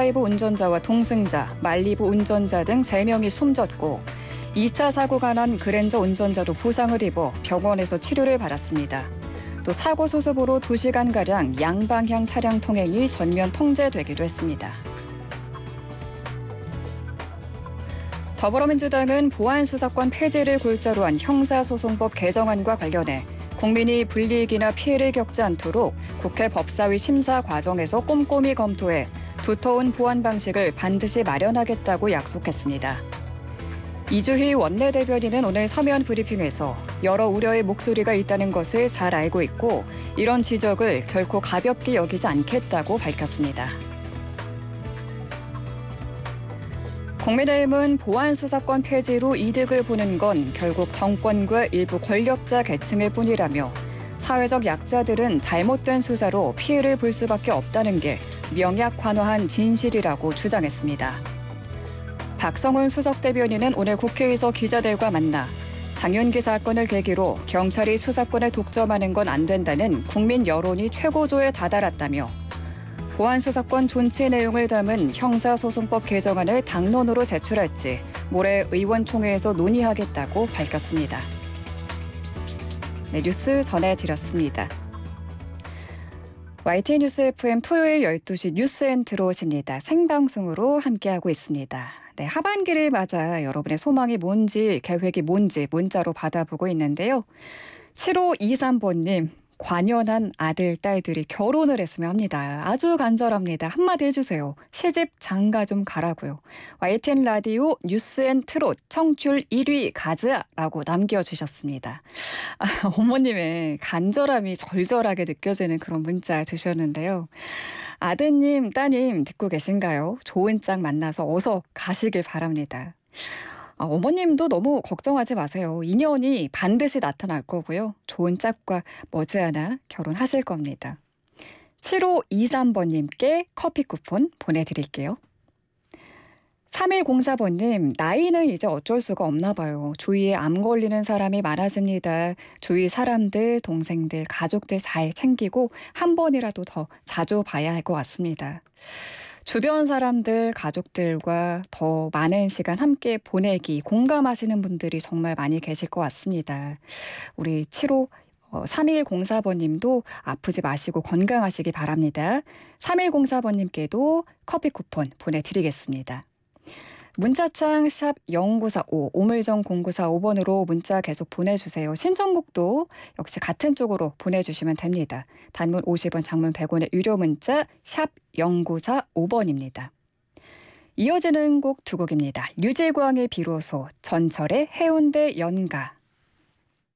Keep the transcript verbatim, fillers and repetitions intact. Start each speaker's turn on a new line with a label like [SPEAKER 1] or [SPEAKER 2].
[SPEAKER 1] 드라이브 운전자와 동승자, 말리부 운전자 등 세 명이 숨졌고 이 차 사고가 난 그랜저 운전자도 부상을 입어 병원에서 치료를 받았습니다. 또 사고 수습으로 두 시간가량 양방향 차량 통행이 전면 통제되기도 했습니다. 더불어민주당은 보안수사권 폐지를 골자로 한 형사소송법 개정안과 관련해 국민이 불이익이나 피해를 겪지 않도록 국회 법사위 심사 과정에서 꼼꼼히 검토해 두터운 보안 방식을 반드시 마련하겠다고 약속했습니다. 이주희 원내대변인은 오늘 서면 브리핑에서 여러 우려의 목소리가 있다는 것을 잘 알고 있고 이런 지적을 결코 가볍게 여기지 않겠다고 밝혔습니다. 국민의힘은 보안수사권 폐지로 이득을 보는 건 결국 정권과 일부 권력자 계층일 뿐이라며 사회적 약자들은 잘못된 수사로 피해를 볼 수밖에 없다는 게 명약관화한 진실이라고 주장했습니다. 박성훈 수석대변인은 오늘 국회에서 기자들과 만나 장윤기 사건을 계기로 경찰이 수사권에 독점하는 건 안 된다는 국민 여론이 최고조에 다다랐다며 보안수사권 존치 내용을 담은 형사소송법 개정안을 당론으로 제출할지 모레 의원총회에서 논의하겠다고 밝혔습니다. 네, 뉴스 전해드렸습니다. 와이티엔 뉴스 에프엠 토요일 열두 시 뉴스엔트로십니다. 생방송으로 함께하고 있습니다. 네, 하반기를 맞아 여러분의 소망이 뭔지 계획이 뭔지 문자로 받아보고 있는데요. 칠오이삼 번님. 관연한 아들, 딸들이 결혼을 했으면 합니다. 아주 간절합니다. 한마디 해주세요. 시집 장가 좀 가라고요. 와이티엔 라디오 뉴스앤 트롯 청취율 일 위 가즈라고 남겨주셨습니다. 아, 어머님의 간절함이 절절하게 느껴지는 그런 문자 주셨는데요. 아드님, 따님 듣고 계신가요? 좋은 짝 만나서 어서 가시길 바랍니다. 아, 어머님도 너무 걱정하지 마세요. 인연이 반드시 나타날 거고요. 좋은 짝과 머지않아 결혼하실 겁니다. 칠오이삼 번님께 커피 쿠폰 보내드릴게요. 삼일공사 번님, 나이는 이제 어쩔 수가 없나 봐요. 주위에 암 걸리는 사람이 많아집니다. 주위 사람들, 동생들, 가족들 잘 챙기고 한 번이라도 더 자주 봐야 할 것 같습니다. 주변 사람들, 가족들과 더 많은 시간 함께 보내기, 공감하시는 분들이 정말 많이 계실 것 같습니다. 우리 삼일공사 번님도 아프지 마시고 건강하시기 바랍니다. 삼일공사 번님께도 커피 쿠폰 보내드리겠습니다. 문자창 샵 영구사오, 오물정 공구사오 번으로 문자 계속 보내주세요. 신청곡도 역시 같은 쪽으로 보내주시면 됩니다. 단문 오십 원, 장문 백 원의 유료 문자 샵 영구사오 번입니다. 이어지는 곡 두 곡입니다. 류재광의 비로소, 전철의 해운대 연가.